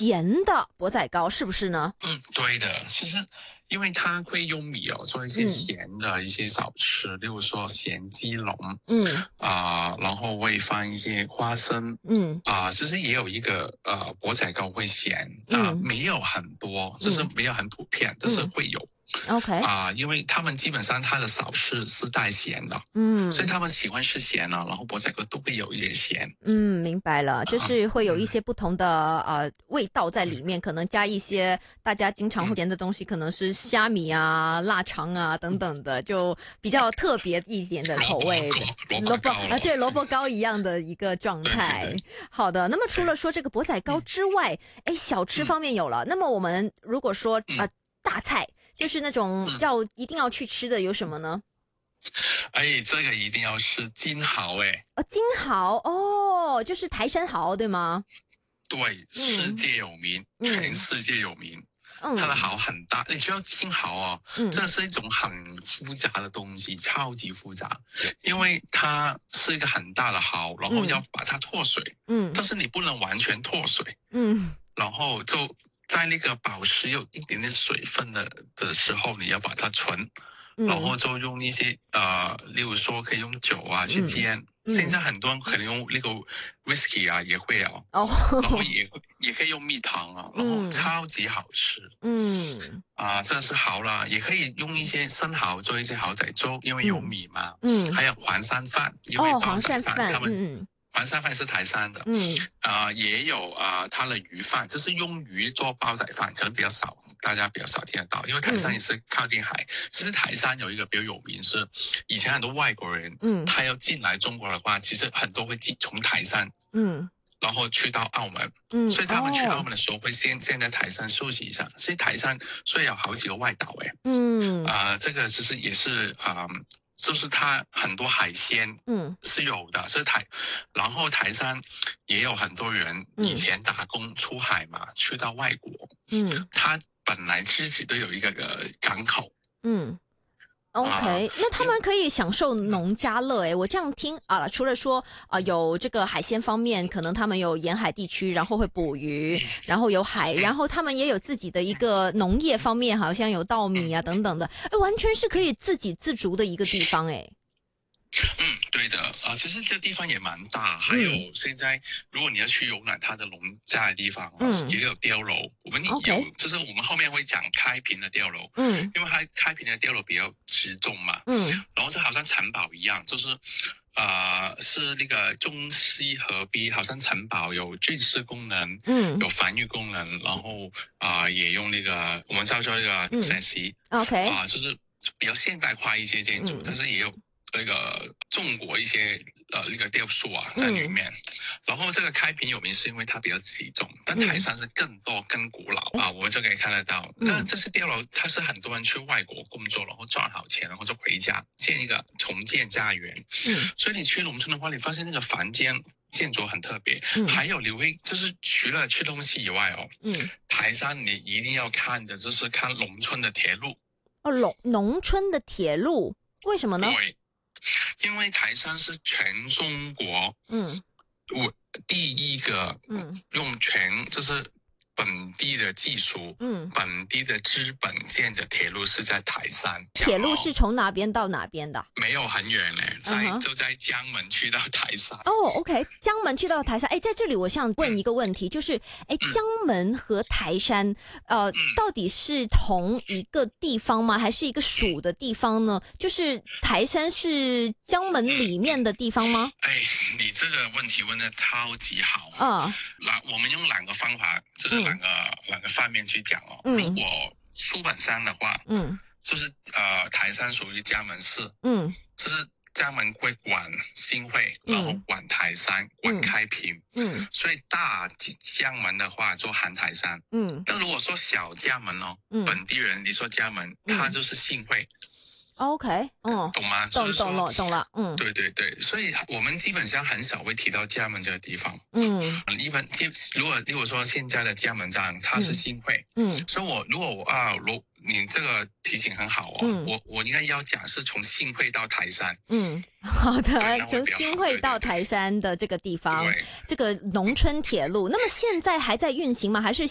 咸的钵仔糕，是不是呢？ 对的，其实因为它会用米做一些咸的一些小吃，例如说咸鸡笼，然后会放一些花生，其实也有一个钵仔糕会咸，没有很多，就是没有很普遍，但是会有。 OK 因为他们基本上它的小吃是带咸的，所以他们喜欢吃咸了，然后钵仔糕都会有一点咸。 明白了，就是会有一些不同的味道在里面，可能加一些大家经常会咸的东西，可能是虾米啊、腊肠啊等等的，就比较特别一点的口味的萝卜糕对，萝卜糕一样的一个状态。 对， 好的，那么除了说这个钵仔糕之外，小吃方面有了，那么我们如果说大菜。就是那种一定要去吃的有什么呢？ 这个一定要吃金蚝金蚝就是台山蚝对吗？ 对，世界有名，全世界有名。它的蚝很大，你知道金蚝这是一种很复杂的东西，超级复杂，因为它是一个很大的蚝，然后要把它脱水，但是你不能完全脱水，然后就在那个保持有一点点水分的时候，你要把它存，然后就用一些例如说可以用酒去煎。现在很多人可能用那个 whisky 也会然后也可以用蜜糖然后超级好吃。这是蚝啦，也可以用一些生蚝做一些蚝仔粥，因为有米嘛。还有黄山饭，因为煲仔饭他们。黄山饭是台山的，也有它的鱼饭，就是用鱼做煲仔饭，可能比较少，大家比较少听得到，因为台山也是靠近海。其实台山有一个比较有名是，以前很多外国人，他要进来中国的话，其实很多会从台山，然后去到澳门，所以他们去澳门的时候会先在台山休息一下。所以台山虽然有好几个外岛这个其实也是就是它很多海鲜是有的，然后台山也有很多人以前打工出海嘛，去到外国，他本来自己都有一个港口 OK，那他们可以享受农家乐我这样听除了说有这个海鲜方面，可能他们有沿海地区，然后会捕鱼，然后有海，然后他们也有自己的一个农业方面，好像有稻米等等的，完全是可以自给自足的一个地方对的其实这个地方也蛮大，还有现在如果你要去游览它的农家的地方也有碉楼，我们有就是我们后面会讲开平的碉楼，因为它开平的碉楼比较直中嘛，然后就好像城堡一样，就是是那个中西合璧，好像城堡有军事功能，有防御功能，然后也用那个我们叫做那个石屎就是比较现代化一些建筑，但是也有那个种过一些那个雕塑在里面，然后这个开平有名是因为它比较集中，但台山是更多更古老我们就可以看得到。那这些碉楼它是很多人去外国工作，然后赚好钱，然后就回家重建家园。所以你去农村的话，你发现那个房间建筑很特别，还有你会就是除了吃东西以外台山你一定要看的就是看农村的铁路农村的铁路为什么呢？ 对，因为台山是全中国第一个用就是本地的技术本地的资本建的铁路是在台山。 铁路是从哪边到哪边的？ 没有很远就在江门去到台山。 OK， 江门去到台山。在这里我想问一个问题，就是江门和台山到底是同一个地方吗？还是一个属的地方呢？就是台山是江门里面的地方吗？ 你这个问题问得超级好我们用两个方法，就是两个方面去讲如果书本上的话就是台山属于江门市就是江门会管新会，然后管台山，管开平所以大江门的话就含台山但如果说小江门本地人你说江门它就是新会。 OK， 懂吗？ 懂了， 对对对，所以我们基本上很少会提到江门这个地方。一般如果说现在的江门站它是新会，所以如果你这个提醒很好我应该要讲是从新会到台山。 好的，从新会到台山的这个地方，这个农村铁路，那么现在还在运行吗？还是